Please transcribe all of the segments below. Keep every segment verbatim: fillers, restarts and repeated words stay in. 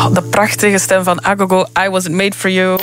Oh, de prachtige stem van Agogo, I Wasn't Made For You.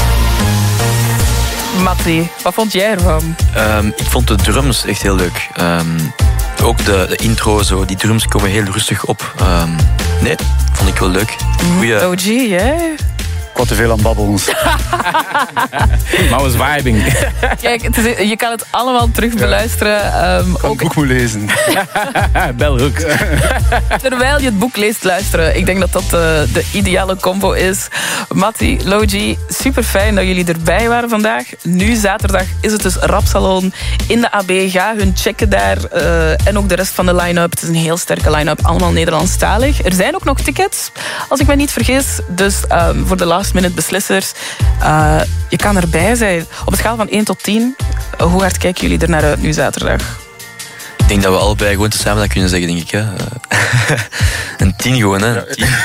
Matty, wat vond jij ervan? Um, ik vond de drums echt heel leuk. Um, ook de, de intro, zo, die drums komen heel rustig op. Um, nee, vond ik wel leuk. Goeie... O G, hè? Ik had te veel aan babbels. Maar was vibing. Kijk, het is, je kan het allemaal terug beluisteren. Um, ik kan het boek moet lezen. Belhoek. Terwijl je het boek leest, luisteren. Ik denk dat dat de, de ideale combo is. Matty, Logie, super fijn dat jullie erbij waren vandaag. Nu zaterdag is het dus Rapsalon in de A B. Ga hun checken daar. Uh, en ook de rest van de line-up. Het is een heel sterke line-up. Allemaal Nederlandstalig. Er zijn ook nog tickets, als ik me niet vergis. Dus um, voor de last minute beslissers. Uh, je kan erbij zijn. Op een schaal van één tot tien. Hoe hard kijken jullie er naar uit nu zaterdag? Ik denk dat we allebei gewoon tezamen dat kunnen zeggen, denk ik. Hè. Een tien gewoon, hè.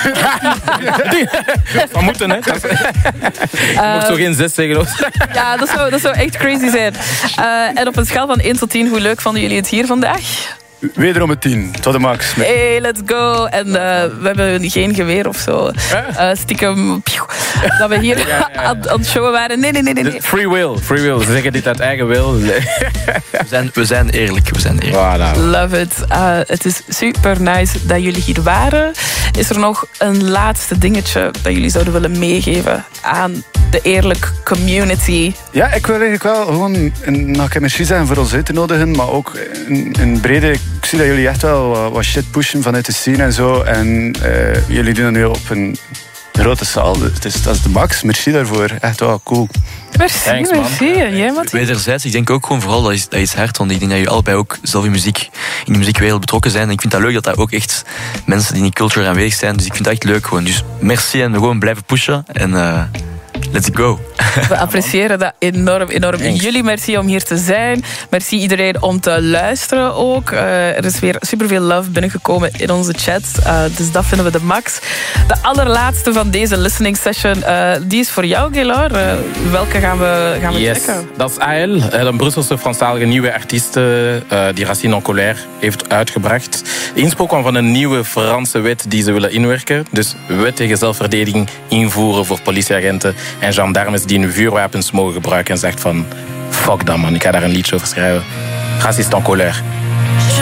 We moeten, hè. Je mocht zo geen zes zeggen. Ja, dat zou, dat zou echt crazy zijn. Uh, en op een schaal van één tot tien, hoe leuk vonden jullie het hier vandaag? Wederom een tien, tot de max. Hey, let's go. En uh, we hebben geen geweer of zo. Uh, stiekem, pjoe, dat we hier ja, ja, ja. Aan, aan het showen waren. Nee, nee, nee, nee. Free will, free will. Ze zeggen dit uit eigen wil. We zijn, we zijn eerlijk, we zijn eerlijk. Voilà. Love it. Uh, het is super nice dat jullie hier waren. Is er nog een laatste dingetje dat jullie zouden willen meegeven aan de eerlijk community? Ja, ik wil eigenlijk wel gewoon een chemistrie zijn voor ons uit te nodigen, maar ook een, een brede... Ik zie dat jullie echt wel wat, wat shit pushen vanuit de scene en zo. En uh, jullie doen dat nu op een grote zaal. Het is, dat is de max. Merci daarvoor. Echt wel cool. Merci, Thanks, man. merci. En jij, Matty? Wederzijds, ik denk ook gewoon vooral dat is, dat is hard. Want ik denk dat jullie allebei ook zelf in, muziek, in de muziekwereld betrokken zijn. En ik vind dat leuk dat dat ook echt mensen die in die culture aanwezig zijn. Dus ik vind dat echt leuk gewoon. Dus merci en gewoon blijven pushen. En... Uh, let's go. We appreciëren dat enorm, enorm. Thanks. Jullie merci om hier te zijn. Merci iedereen om te luisteren ook. Uh, er is weer superveel love binnengekomen in onze chat. Uh, dus dat vinden we de max. De allerlaatste van deze listening session, uh, die is voor jou, Gaylor. Uh, welke gaan we, gaan we yes, checken? Dat is A L, een Brusselse Franstalige nieuwe artiest uh, die Racine en Colère heeft uitgebracht. De inspo kwam van een nieuwe Franse wet die ze willen inwerken. Dus wet tegen zelfverdediging invoeren voor politieagenten en gendarmes die hun vuurwapens mogen gebruiken en zegt van fuck dat man, ik ga daar een liedje over schrijven. Raciste en Colère.